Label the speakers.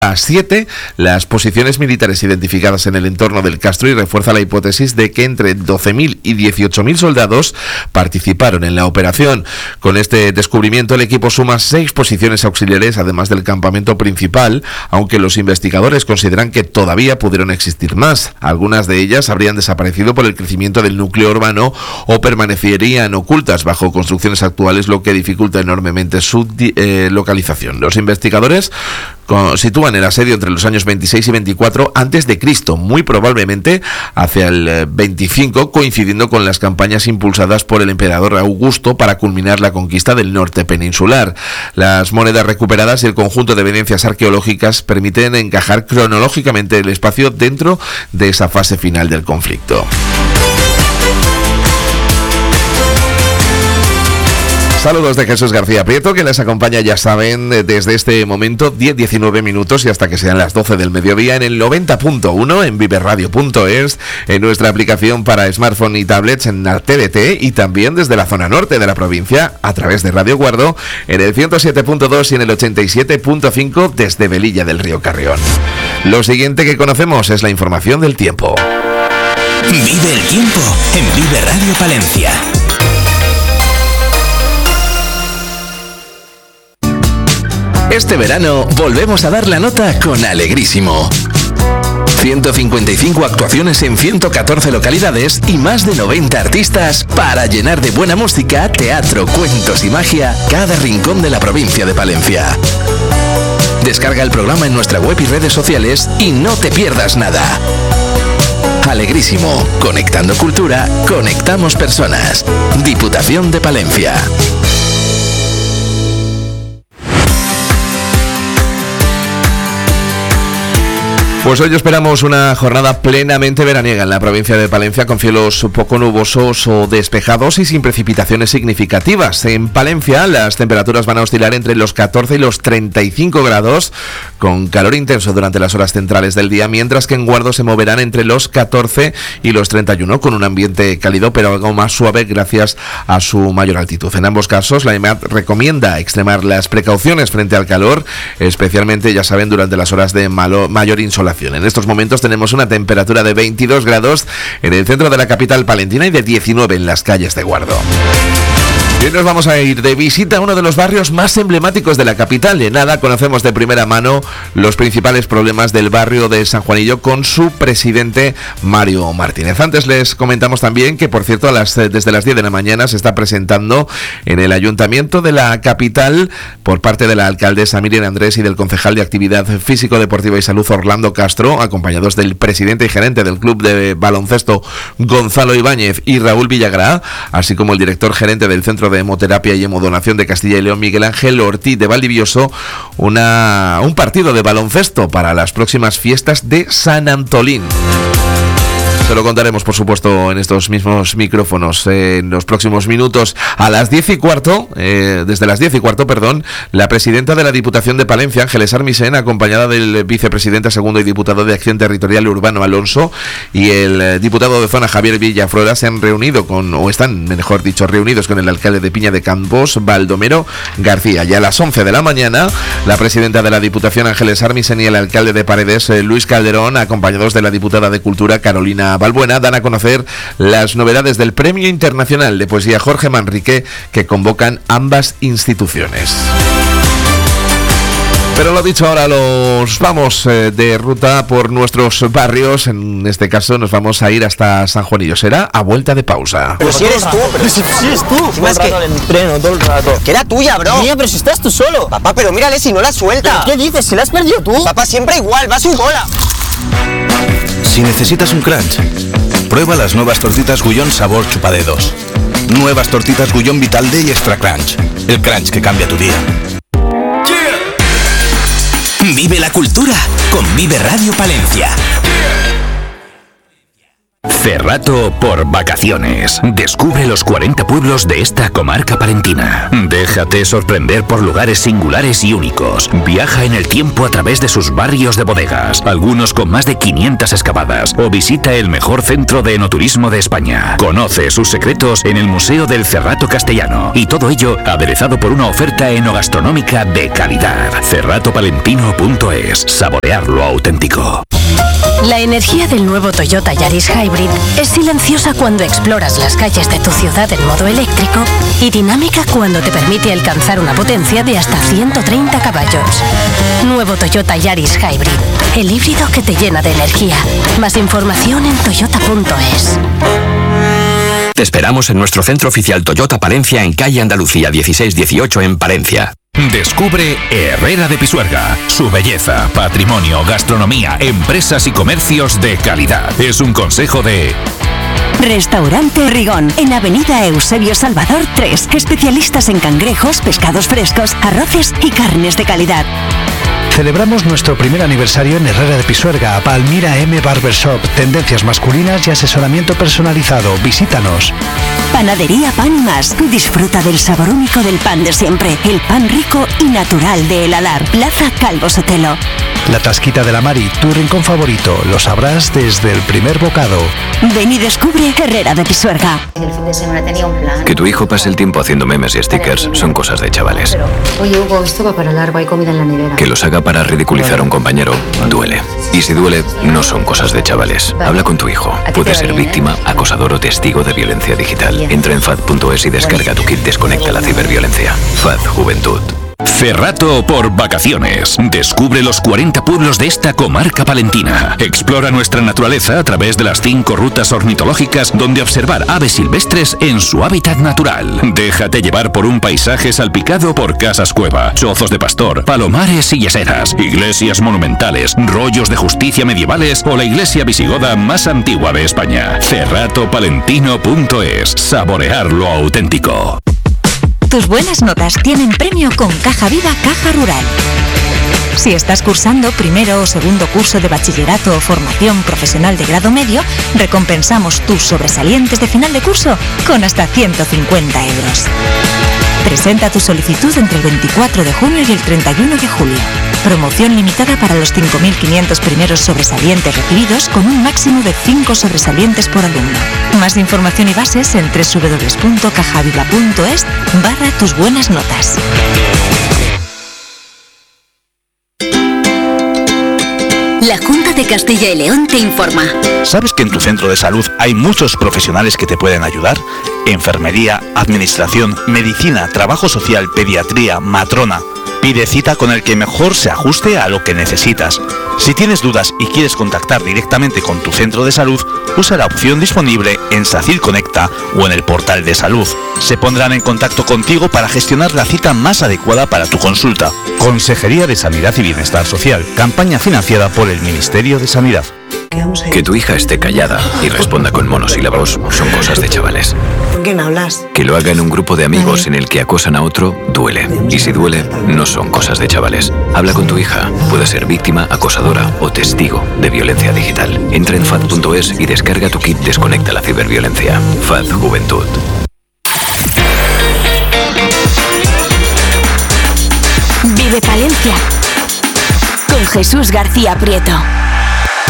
Speaker 1: a 7 las posiciones militares identificadas en el entorno del Castro y refuerza la hipótesis de que entre 12.000 y 18.000 soldados participaron en la operación. Con este descubrimiento el equipo suma 6 posiciones auxiliares además del campamento principal, aunque los investigadores consideran que todavía pudieron existir más. Algunas de ellas habrían desaparecido por el crecimiento del núcleo urbano o permanecerían ocultas bajo construcciones actuales, lo que dificulta enormemente su localización. Los investigadores sitúan el asedio entre los años 26 y 24 antes de Cristo, muy probablemente hacia el 25, coincidiendo con las campañas impulsadas por el emperador Augusto para culminar la conquista del norte peninsular. Las monedas recuperadas y el conjunto de evidencias arqueológicas permiten encajar cronológicamente el espacio dentro de esa fase final del conflicto. Saludos de Jesús García Prieto, que les acompaña, ya saben, desde este momento 10-19 minutos y hasta que sean las 12 del mediodía en el 90.1, en viverradio.es, en nuestra aplicación para smartphone y tablets en la TDT y también desde la zona norte de la provincia a través de Radio Guardo en el 107.2 y en el 87.5 desde Velilla del Río Carrión. Lo siguiente que conocemos es la información del tiempo.
Speaker 2: Vive el tiempo en Vive Radio Palencia. Este verano volvemos a dar la nota con Alegrísimo. 155 actuaciones en 114 localidades y más de 90 artistas para llenar de buena música, teatro, cuentos y magia cada rincón de la provincia de Palencia. Descarga el programa en nuestra web y redes sociales y no te pierdas nada. Alegrísimo, conectando cultura, conectamos personas. Diputación de Palencia.
Speaker 1: Pues hoy esperamos una jornada plenamente veraniega en la provincia de Palencia, con cielos poco nubosos o despejados y sin precipitaciones significativas. En Palencia las temperaturas van a oscilar entre los 14 y los 35 grados, con calor intenso durante las horas centrales del día, mientras que en Guardo se moverán entre los 14 y los 31, con un ambiente cálido pero algo más suave gracias a su mayor altitud. En ambos casos la EMET recomienda extremar las precauciones frente al calor, especialmente, ya saben, durante las horas de mayor insolación. En estos momentos tenemos una temperatura de 22 grados en el centro de la capital palentina y de 19 en las calles de Guardo. Y hoy nos vamos a ir de visita a uno de los barrios más emblemáticos de la capital. En nada conocemos de primera mano los principales problemas del barrio de San Juanillo con su presidente Mario Martínez. Antes les comentamos también que, por cierto, desde las 10 de la mañana se está presentando en el Ayuntamiento de la capital, por parte de la alcaldesa Miriam Andrés y del concejal de Actividad Físico, Deportiva y Salud Orlando Castro, acompañados del presidente y gerente del club de baloncesto Gonzalo Ibáñez y Raúl Villagrá, así como el director gerente del Centro de Hemoterapia y Hemodonación de Castilla y León, Miguel Ángel Ortiz de Valdivioso, un partido de baloncesto para las próximas fiestas de San Antolín. Se lo contaremos, por supuesto, en estos mismos micrófonos en los próximos minutos. A las 10:15, desde las 10:15, la presidenta de la Diputación de Palencia, Ángeles Armisen, acompañada del vicepresidente segundo y diputado de Acción Territorial Urbano Alonso y el diputado de zona Javier Villaflora, están reunidos con el alcalde de Piña de Campos, Baldomero García. Y a las 11 de la mañana, la presidenta de la Diputación, Ángeles Armisen, y el alcalde de Paredes, Luis Calderón, acompañados de la diputada de Cultura, Carolina Balbuena, dan a conocer las novedades del Premio Internacional de Poesía Jorge Manrique que convocan ambas instituciones. Pero lo dicho, ahora los vamos de ruta por nuestros barrios. En este caso nos vamos a ir hasta San Juanillo. Será a vuelta de pausa.
Speaker 3: Pero si eres tú, si eres tú.
Speaker 4: Más que el entreno todo el rato.
Speaker 3: Que era tuya, bro.
Speaker 4: Mía, pero si estás tú solo.
Speaker 3: Papá, pero mírale si no la suelta.
Speaker 4: ¿Qué dices? Si la has perdido tú.
Speaker 3: Papá, siempre igual, va a su bola.
Speaker 2: Si necesitas un crunch, prueba las nuevas tortitas Gullón sabor chupadedos. Nuevas tortitas Gullón Vital Day y Extra Crunch. El crunch que cambia tu día.
Speaker 5: Vive la cultura con Vive Radio Palencia.
Speaker 2: Cerrato por vacaciones. Descubre los 40 pueblos de esta comarca palentina. Déjate sorprender por lugares singulares y únicos. Viaja en el tiempo a través de sus barrios de bodegas, algunos con más de 500 excavadas, o visita el mejor centro de enoturismo de España. Conoce sus secretos en el Museo del Cerrato Castellano, y todo ello aderezado por una oferta enogastronómica de calidad. Cerratopalentino.es. Saborear lo auténtico.
Speaker 5: La energía del nuevo Toyota Yaris Hybrid es silenciosa cuando exploras las calles de tu ciudad en modo eléctrico y dinámica cuando te permite alcanzar una potencia de hasta 130 caballos. Nuevo Toyota Yaris Hybrid, el híbrido que te llena de energía. Más información en toyota.es.
Speaker 6: Te esperamos en nuestro centro oficial Toyota Palencia en calle Andalucía 1618 en Palencia.
Speaker 2: Descubre Herrera de Pisuerga. Su belleza, patrimonio, gastronomía, empresas y comercios de calidad. Es un consejo de...
Speaker 7: Restaurante Rigón, en Avenida Eusebio Salvador 3. Especialistas en cangrejos, pescados frescos, arroces y carnes de calidad.
Speaker 8: Celebramos nuestro primer aniversario en Herrera de Pisuerga, Palmira M Barbershop, tendencias masculinas y asesoramiento personalizado. Visítanos.
Speaker 7: Panadería Pan y Más. Disfruta del sabor único del pan de siempre. El pan rico y natural de El Alar. Plaza Calvo Sotelo.
Speaker 8: La Tasquita de la Mari, tu rincón favorito. Lo sabrás desde el primer bocado.
Speaker 7: Ven y descubre Herrera de Pisuerga.
Speaker 9: El fin de semana tenía un plan.
Speaker 6: Que tu hijo pase el tiempo haciendo memes y stickers son cosas de chavales.
Speaker 9: Oye, Hugo, esto va para largo, hay comida en la nevera.
Speaker 6: Que los haga para ridiculizar a un compañero duele. Y si duele, no son cosas de chavales. Habla con tu hijo. Puede ser víctima, acosador o testigo de violencia digital. Entra en FAD.es y descarga tu kit Desconecta la ciberviolencia. FAD Juventud.
Speaker 2: Cerrato por vacaciones. Descubre los 40 pueblos de esta comarca palentina. Explora nuestra naturaleza a través de las 5 rutas ornitológicas donde observar aves silvestres en su hábitat natural. Déjate llevar por un paisaje salpicado por casas cueva, chozos de pastor, palomares y yeseras, iglesias monumentales, rollos de justicia medievales o la iglesia visigoda más antigua de España. Cerratopalentino.es. Saborear lo auténtico.
Speaker 10: Tus buenas notas tienen premio con Caja Viva Caja Rural. Si estás cursando primero o segundo curso de bachillerato o formación profesional de grado medio, recompensamos tus sobresalientes de final de curso con hasta 150 euros. Presenta tu solicitud entre el 24 de junio y el 31 de julio. Promoción limitada para los 5.500 primeros sobresalientes recibidos con un máximo de 5 sobresalientes por alumno. Más información y bases en www.cajaviva.es/tus buenas notas.
Speaker 11: La Junta de Castilla y León te informa.
Speaker 12: ¿Sabes que en tu centro de salud hay muchos profesionales que te pueden ayudar? Enfermería, administración, medicina, trabajo social, pediatría, matrona. Pide cita con el que mejor se ajuste a lo que necesitas. Si tienes dudas y quieres contactar directamente con tu centro de salud, usa la opción disponible en SACIR Conecta o en el portal de salud. Se pondrán en contacto contigo para gestionar la cita más adecuada para tu consulta. Consejería de Sanidad y Bienestar Social. Campaña financiada por el Ministerio de Sanidad.
Speaker 6: Que tu hija esté callada y responda con monosílabos son cosas de chavales.
Speaker 13: ¿Con quién hablas?
Speaker 6: Que lo haga en un grupo de amigos en el que acosan a otro, duele. Y si duele, no son cosas de chavales. Habla con tu hija. Puede ser víctima, acosadora o testigo de violencia digital. Entra en FAD.es y descarga tu kit Desconecta la ciberviolencia. FAD Juventud.
Speaker 7: Vive Palencia con Jesús García Prieto.